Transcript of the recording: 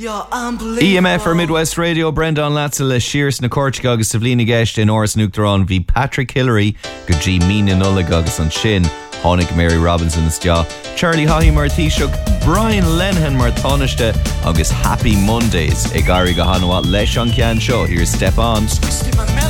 EMF ar Midwest Radio, Brendan Latzel le Shears na Cortiga agus Savlina Geist in Oris Nuachtarán hí Patrick Hillary go G Mina Nullig agus an sin Honnig Mary Robinson is ja Charlie Haughey mar Taoiseach Brian Lenihan mar Tánaiste agus Happy Mondays ag Gary go Hanwa leis an ceann seo. Here's Step On.